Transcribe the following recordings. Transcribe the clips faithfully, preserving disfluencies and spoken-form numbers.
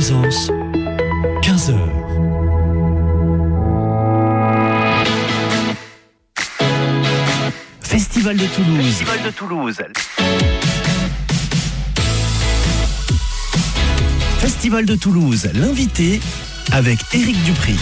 Présence, quinze heures. Festival de Toulouse. Festival de Toulouse. Festival de Toulouse, l'invité avec Éric Dupri.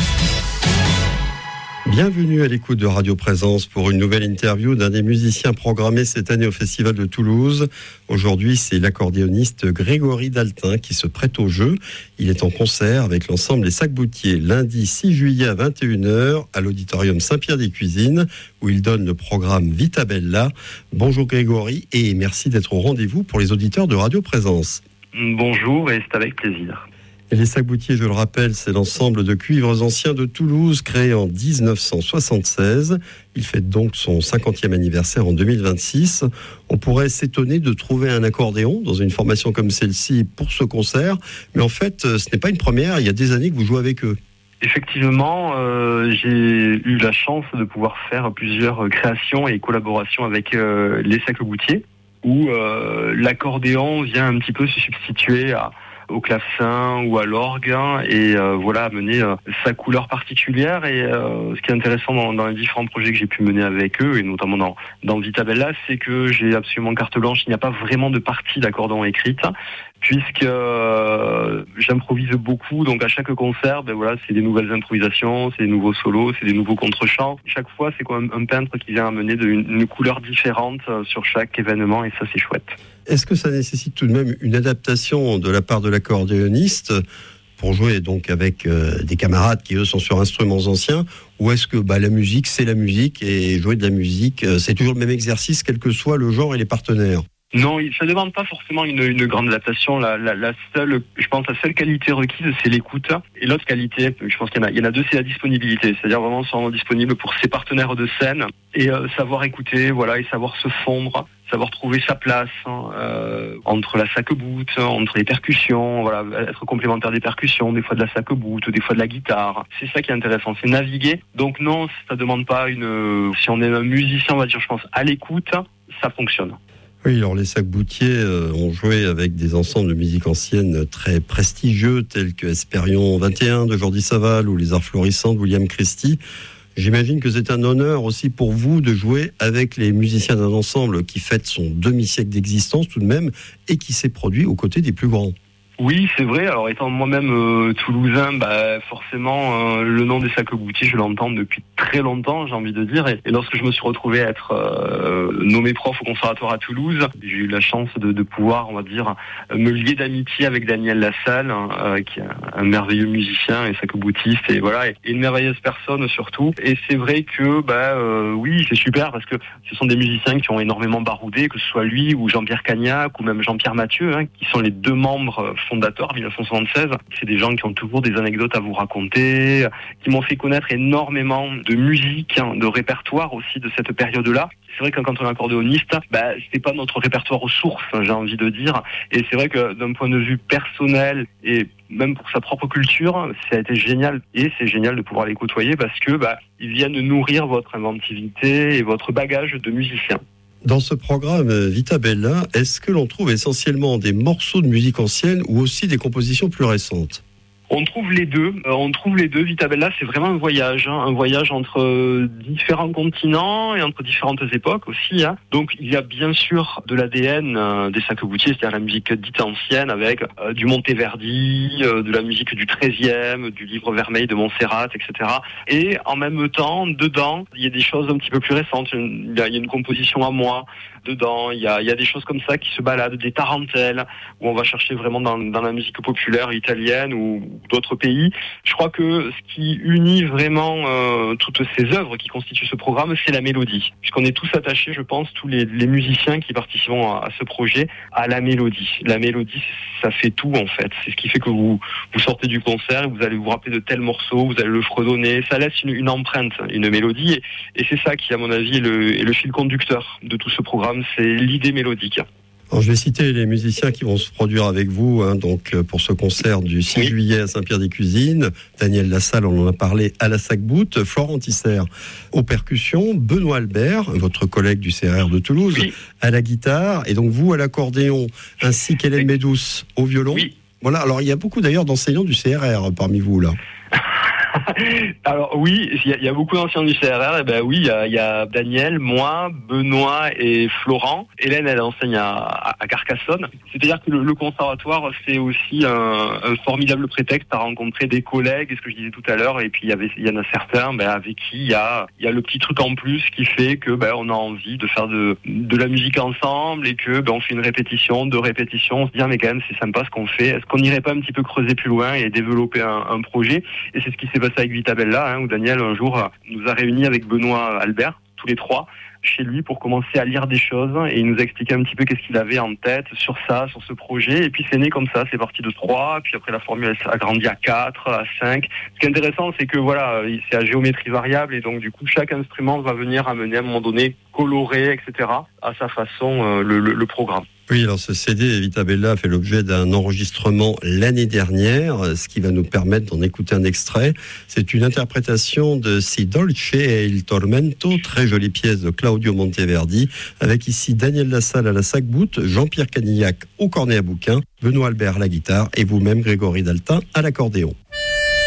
Bienvenue à l'écoute de Radio Présence pour une nouvelle interview d'un des musiciens programmés cette année au Festival de Toulouse. Aujourd'hui, c'est l'accordéoniste Grégory Daltin qui se prête au jeu. Il est en concert avec l'ensemble Les Sacs-Boutiers lundi six juillet à vingt et une heures à l'auditorium Saint-Pierre-des-Cuisines où il donne le programme Vita Bella. Bonjour Grégory et merci d'être au rendez-vous pour les auditeurs de Radio Présence. Bonjour et c'est avec plaisir. Et les Sacs-Boutiers, je le rappelle, c'est l'ensemble de cuivres anciens de Toulouse, créé en dix-neuf cent soixante-seize. Il fête donc son cinquantième anniversaire en deux mille vingt-six. On pourrait s'étonner de trouver un accordéon dans une formation comme celle-ci pour ce concert. Mais en fait, ce n'est pas une première. Il y a des années que vous jouez avec eux. Effectivement, euh, j'ai eu la chance de pouvoir faire plusieurs créations et collaborations avec euh, les Sacs-Boutiers, où euh, l'accordéon vient un petit peu se substituer à au clavecin ou à l'orgue et euh, voilà amener euh, sa couleur particulière et euh, ce qui est intéressant dans, dans les différents projets que j'ai pu mener avec eux et notamment dans, dans Vita Bella, c'est que j'ai absolument carte blanche, il n'y a pas vraiment de partie d'accordéon écrite puisque euh, j'improvise beaucoup, donc à chaque concert ben voilà, c'est des nouvelles improvisations, c'est des nouveaux solos, c'est des nouveaux contre-chants. Chaque fois c'est quand même un peintre qui vient amener de, une, une couleur différente sur chaque événement et ça c'est chouette. Est-ce que ça nécessite tout de même une adaptation de la part de l'accordéoniste pour jouer donc avec euh, des camarades qui eux sont sur instruments anciens, ou est-ce que bah, la musique c'est la musique et jouer de la musique euh, c'est toujours le même exercice quel que soit le genre et les partenaires? Non, ça ne demande pas forcément une, une grande adaptation. La, la, la seule, je pense, la seule qualité requise, c'est l'écoute. Et l'autre qualité, je pense qu'il y en a, il y en a deux, c'est la disponibilité. C'est-à-dire vraiment se rendre disponible pour ses partenaires de scène et euh, savoir écouter, voilà, et savoir se fondre, savoir trouver sa place hein, euh, entre la sac-boute, entre les percussions, voilà, être complémentaire des percussions, des fois de la sac-boute, des fois de la guitare. C'est ça qui est intéressant, c'est naviguer. Donc non, ça demande pas une. Si on est un musicien, on va dire, je pense, à l'écoute, ça fonctionne. Oui, alors les Sacs-Boutiers euh, ont joué avec des ensembles de musique ancienne très prestigieux, tels que Espérion vingt et un de Jordi Saval ou Les Arts Florissants de William Christie. J'imagine que c'est un honneur aussi pour vous de jouer avec les musiciens d'un ensemble qui fête son demi-siècle d'existence tout de même et qui s'est produit aux côtés des plus grands. Oui, c'est vrai. Alors, étant moi-même euh, toulousain, bah, forcément, euh, le nom des Sacs-Boutiers, je l'entends depuis très longtemps, j'ai envie de dire. Et, et lorsque je me suis retrouvé à être euh, nommé prof au conservatoire à Toulouse, j'ai eu la chance de, de pouvoir, on va dire, me lier d'amitié avec Daniel Lassalle, euh, qui est un, un merveilleux musicien et sac-boutiste, et voilà, et une merveilleuse personne surtout. Et c'est vrai que, bah, euh, oui, c'est super parce que ce sont des musiciens qui ont énormément baroudé, que ce soit lui ou Jean-Pierre Cagnac ou même Jean-Pierre Mathieu, hein, qui sont les deux membres fondateur, dix-neuf cent soixante-seize. C'est des gens qui ont toujours des anecdotes à vous raconter, qui m'ont fait connaître énormément de musique, de répertoire aussi de cette période-là. C'est vrai que quand on est accordéoniste, bah, c'était pas notre répertoire aux sources, j'ai envie de dire. Et c'est vrai que d'un point de vue personnel et même pour sa propre culture, ça a été génial. Et c'est génial de pouvoir les côtoyer parce que bah, ils viennent nourrir votre inventivité et votre bagage de musicien. Dans ce programme Vita Bella, est-ce que l'on trouve essentiellement des morceaux de musique ancienne ou aussi des compositions plus récentes ? On trouve les deux. Euh, on trouve les deux. Vita Bella, c'est vraiment un voyage, hein, un voyage entre euh, différents continents et entre différentes époques aussi. Hein. Donc, il y a bien sûr de l'A D N euh, des Sacs-Boutiers, c'est-à-dire la musique dite ancienne, avec euh, du Monteverdi, euh, de la musique du treizième, du Livre Vermeil de Montserrat, et cetera. Et en même temps, dedans, il y a des choses un petit peu plus récentes. Il y a, il y a une composition à moi dedans. Il y a, il y a des choses comme ça qui se baladent, des tarentelles, où on va chercher vraiment dans, dans la musique populaire italienne ou d'autres pays. Je crois que ce qui unit vraiment euh, toutes ces œuvres qui constituent ce programme, c'est la mélodie. Puisqu'on est tous attachés, je pense, tous les, les musiciens qui participent à, à ce projet, à la mélodie. La mélodie, ça fait tout en fait. C'est ce qui fait que vous, vous sortez du concert et vous allez vous rappeler de tel morceau, vous allez le fredonner. Ça laisse une, une empreinte, une mélodie. Et, et c'est ça qui, à mon avis, est le, est le fil conducteur de tout ce programme, c'est l'idée mélodique. Alors, je vais citer les musiciens qui vont se produire avec vous hein, donc, pour ce concert du six oui. juillet à Saint-Pierre-des-Cuisines. Daniel Lassalle, on en a parlé, à la sac-boute. Florent Tisser aux percussions. Benoît Albert, votre collègue du C R R de Toulouse, oui. à la guitare. Et donc vous à l'accordéon, ainsi qu'Hélène oui. Médouce au violon. Oui. Voilà, alors il y a beaucoup d'ailleurs d'enseignants du C R R parmi vous là. Alors oui, il y, y a beaucoup d'anciens du C R R. Et ben oui, il y a, y a Daniel, moi, Benoît et Florent. Hélène, elle enseigne à, à, à Carcassonne. C'est-à-dire que le, le conservatoire, c'est aussi un, un formidable prétexte à rencontrer des collègues, ce que je disais tout à l'heure. Et puis il y avait, il y en a certains, ben, avec qui il y a, il y a le petit truc en plus qui fait que ben on a envie de faire de, de la musique ensemble et que ben on fait une répétition, deux répétitions. On se dit ah, mais quand même c'est sympa ce qu'on fait. Est-ce qu'on n'irait pas un petit peu creuser plus loin et développer un, un projet? Et c'est ce qui s'est passé avec Vitabella, hein, où Daniel un jour nous a réunis avec Benoît Albert, tous les trois, chez lui pour commencer à lire des choses et il nous a expliqué un petit peu qu'est-ce qu'il avait en tête sur ça, sur ce projet. Et puis c'est né comme ça, c'est parti de trois, puis après la formule a grandi à quatre, à cinq. Ce qui est intéressant, c'est que voilà, c'est à géométrie variable et donc du coup chaque instrument va venir amener à un moment donné colorer, et cetera à sa façon euh, le, le, le programme. Oui, alors ce C D Vitabella a fait l'objet d'un enregistrement l'année dernière, ce qui va nous permettre d'en écouter un extrait. C'est une interprétation de Si Dolce e il Tormento, très jolie pièce de Claudio Monteverdi, avec ici Daniel Lassalle à la sac-boute, Jean-Pierre Canillac au cornet à bouquin, Benoît Albert à la guitare et vous-même Grégory Daltin à l'accordéon.